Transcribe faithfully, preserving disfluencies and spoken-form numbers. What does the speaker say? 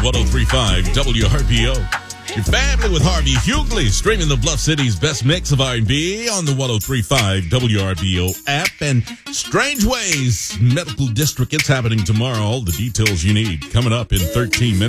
one oh three point five W R B O. Your family with Harvey Hughley, streaming the Bluff City's best mix of R and B on the one oh three point five W R B O app. And Strange Ways Medical District, it's happening tomorrow. All the details you need coming up in thirteen minutes.